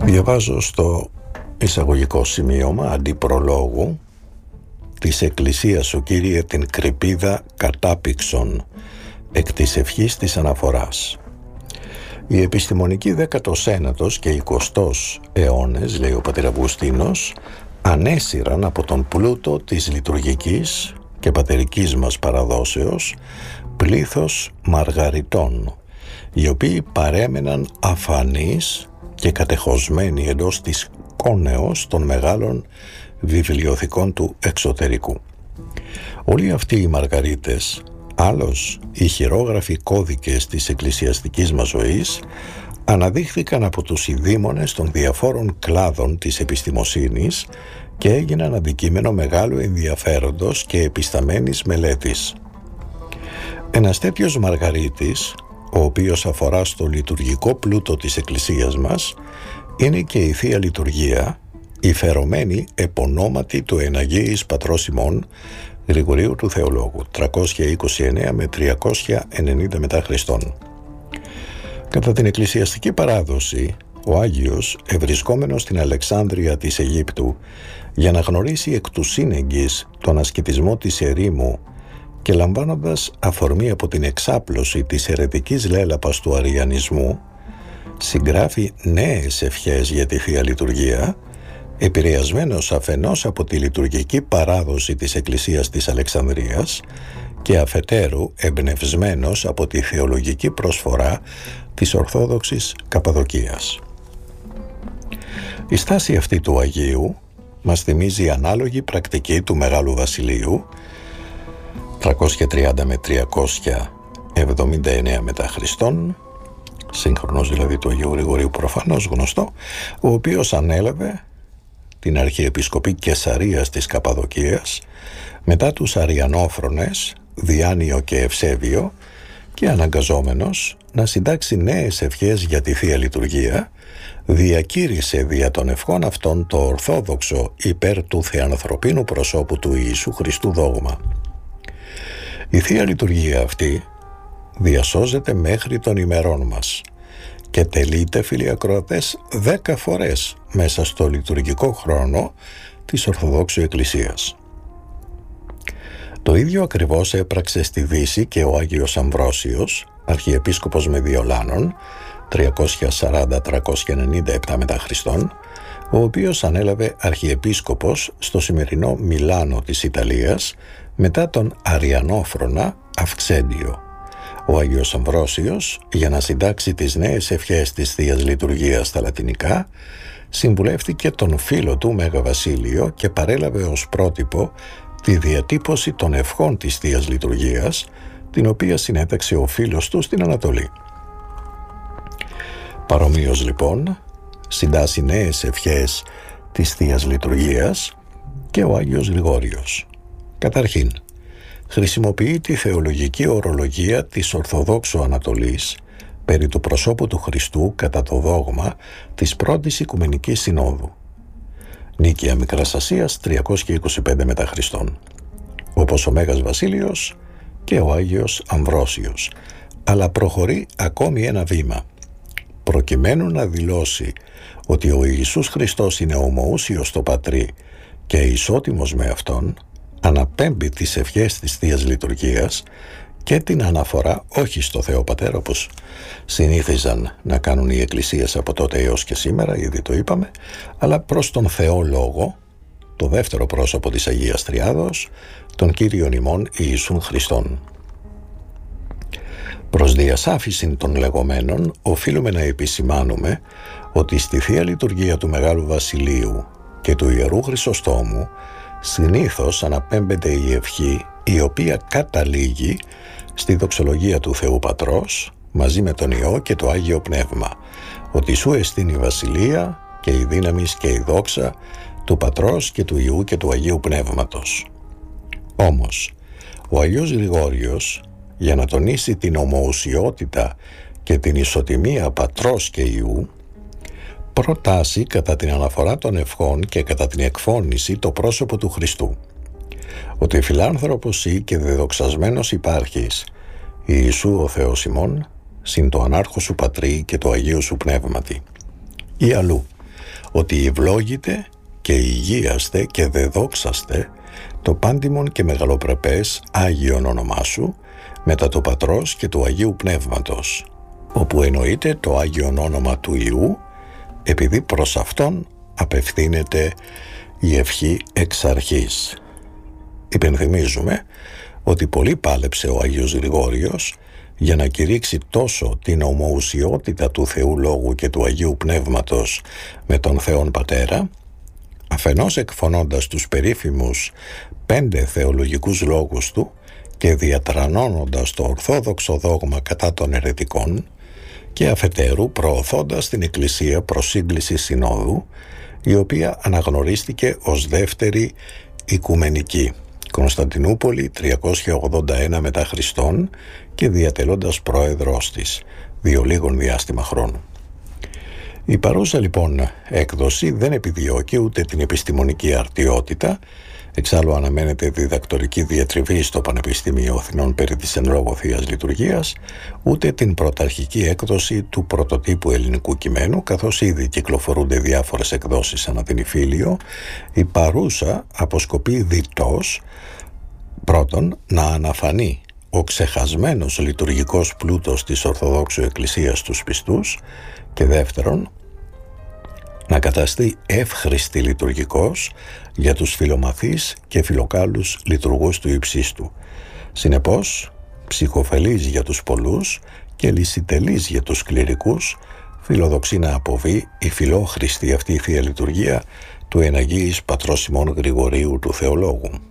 Διαβάζω στο εισαγωγικό σημείωμα αντιπρολόγου της Εκκλησίας σου Κύριε την κρυπίδα κατάπηξον εκ της ευχής της αναφοράς. Οι επιστημονικοί 19ος και 20ος αιώνες, λέει ο πατήρ Αυγουστίνος, ανέσυραν από τον πλούτο της λειτουργικής και πατερικής μας παραδόσεως πλήθος μαργαριτών, οι οποίοι παρέμεναν αφανείς και κατεχωσμένοι εντός της κόνεως των μεγάλων βιβλιοθηκών του εξωτερικού. Όλοι αυτοί οι μαργαρίτες, άλλως οι χειρόγραφοι κώδικες της εκκλησιαστικής μας ζωής, αναδείχθηκαν από τους ειδήμονες των διαφόρων κλάδων της επιστημοσύνης και έγιναν αντικείμενο μεγάλου ενδιαφέροντος και επισταμένης μελέτης. Ένας τέτοιος μαργαρίτης, ο οποίος αφορά στο λειτουργικό πλούτο της Εκκλησίας μας, είναι και η Θεία Λειτουργία, η φερωμένη επωνόματι του Εναγίης Πατρός ημών Γρηγορίου του Θεολόγου, 329 με 390 μετά Χριστόν. Κατά την εκκλησιαστική παράδοση, ο Άγιος, ευρισκόμενος στην Αλεξάνδρεια της Αιγύπτου για να γνωρίσει εκ του σύνεγγυς τον ασκητισμό της ερήμου και λαμβάνοντας αφορμή από την εξάπλωση της αιρετικής λέλαπας του αριανισμού, συγγράφει νέες ευχές για τη Θεία Λειτουργία, επηρεασμένος αφενός από τη λειτουργική παράδοση της Εκκλησίας της Αλεξανδρίας και αφετέρου εμπνευσμένος από τη θεολογική προσφορά της Ορθόδοξης Καπαδοκίας. Η στάση αυτή του Αγίου μας θυμίζει ανάλογη πρακτική του Μεγάλου Βασιλείου, 330 με 379 μετά Χριστόν, σύγχρονος δηλαδή του Αγίου Γρηγορίου προφανώς γνωστό, ο οποίος ανέλαβε την Αρχιεπισκοπή Καισαρίας της Καπαδοκίας μετά τους Αριανόφρονες Διάνιο και Ευσέβιο και αναγκαζόμενος να συντάξει νέες ευχές για τη Θεία Λειτουργία, διακήρυσε δια των ευχών αυτών το ορθόδοξο υπέρ του θεανθρωπίνου προσώπου του Ιησού Χριστού δόγμα. Η Θεία Λειτουργία αυτή διασώζεται μέχρι των ημερών μας και τελείται, φίλοι ακροατές, 10 φορές μέσα στο λειτουργικό χρόνο της Ορθοδόξου Εκκλησίας. Το ίδιο ακριβώς έπραξε στη Δύση και ο Άγιος Αμβρόσιος, Αρχιεπίσκοπος Μεδιολάνων, 340-397 μετά Χριστόν, ο οποίος ανέλαβε Αρχιεπίσκοπος στο σημερινό Μιλάνο της Ιταλίας μετά τον Αριανόφρονα Αυξέντιο. Ο Άγιος Αμβρόσιος, για να συντάξει τις νέες ευχές της Θείας Λειτουργίας στα λατινικά, συμβουλεύτηκε τον φίλο του Μέγα Βασίλειο και παρέλαβε ως πρότυπο τη διατύπωση των ευχών της Θείας Λειτουργίας, την οποία συνέταξε ο φίλος του στην Ανατολή. Παρομοίως λοιπόν, συντάσσει νέες ευχές της Θείας Λειτουργίας και ο Άγιος Γρηγόριος. Καταρχήν, χρησιμοποιεί τη θεολογική ορολογία της Ορθοδόξου Ανατολής περί του προσώπου του Χριστού κατά το δόγμα της πρώτης Οικουμενικής Συνόδου. Νίκαια Μικράς Ασίας, 325 μετά Χριστόν. Όπως ο Μέγας Βασίλειος και ο Άγιος Αμβρόσιος, αλλά προχωρεί ακόμη ένα βήμα, προκειμένου να δηλώσει ότι ο Ιησούς Χριστός είναι ομοούσιος στο Πατρί και ισότιμος με Αυτόν, αναπέμπει τις ευχές της Θείας Λειτουργίας και την αναφορά όχι στο Θεό Πατέρα, όπως συνήθιζαν να κάνουν οι εκκλησίες από τότε έως και σήμερα, ήδη το είπαμε, αλλά προς τον Θεό Λόγο, το δεύτερο πρόσωπο της Αγίας Τριάδος, τον Κύριον ημών Ιησούν Χριστόν. Προς διασάφιση των λεγόμενων, οφείλουμε να επισημάνουμε ότι στη Θεία Λειτουργία του Μεγάλου Βασιλείου και του Ιερού Χρυσοστόμου συνήθως αναπέμπεται η ευχή η οποία καταλήγει στη δοξολογία του Θεού Πατρός μαζί με τον Υιό και το Άγιο Πνεύμα, ότι σου εστίν η βασιλεία και η δύναμις και η δόξα του Πατρός και του Υιού και του Αγίου Πνεύματος. Όμως, ο Αγίος Γρηγόριος, για να τονίσει την ομοουσιότητα και την ισοτιμία Πατρός και Υιού, προτάσει κατά την αναφορά των ευχών και κατά την εκφώνηση το πρόσωπο του Χριστού, ότι φιλάνθρωπος ή και δεδοξασμένος υπάρχεις, Ιησού ο Θεός ημών, συν το ανάρχο σου Πατρί και το Αγίου σου Πνεύματι. Ή αλλού, ότι ευλόγητε και υγείαστε και δεδόξαστε το πάντιμον και μεγαλοπρεπές Άγιον όνομά σου μετά το Πατρός και του Αγίου Πνεύματος, όπου εννοείται το Άγιον όνομα του Υιού, επειδή προς Αυτόν απευθύνεται η ευχή εξ αρχής. Υπενθυμίζουμε ότι πολύ πάλεψε ο Άγιος Γρηγόριος για να κηρύξει τόσο την ομοουσιότητα του Θεού Λόγου και του Αγίου Πνεύματος με τον Θεόν Πατέρα, αφενός εκφωνώντας τους περίφημους 5 θεολογικούς λόγους του και διατρανώνοντας το ορθόδοξο δόγμα κατά των αιρετικών, και αφετέρου προωθώντας την Εκκλησία προς σύγκληση συνόδου, η οποία αναγνωρίστηκε ως δεύτερη οικουμενική, Κωνσταντινούπολη 381 μετά Χριστόν, και διατελώντας πρόεδρος της λίγων διάστημα χρόνου. Η παρούσα λοιπόν έκδοση δεν επιδιώκει ούτε την επιστημονική αρτιότητα, εξάλλου αναμένεται διδακτορική διατριβή στο Πανεπιστήμιο Αθηνών περί της εν λόγω Θείας Λειτουργίας, ούτε την πρωταρχική έκδοση του πρωτοτύπου ελληνικού κειμένου, καθώς ήδη κυκλοφορούνται διάφορες εκδόσεις ανά την Ιφίλιο. Η παρούσα αποσκοπεί διτός, πρώτον, να αναφανεί ο ξεχασμένος λειτουργικός πλούτος της Ορθοδόξου Εκκλησίας στους πιστούς, και δεύτερον, να καταστεί εύχρηστη λειτουργικός για τους φιλομαθείς και φιλοκάλους λειτουργούς του ύψιστου. Συνεπώς, ψυχοφελής για τους πολλούς και λυσιτελής για τους κληρικούς, φιλοδοξεί να αποβεί η φιλόχρηστη αυτή η Θεία Λειτουργία του Εναγίης Πατρός ημών Γρηγορίου του Θεολόγου.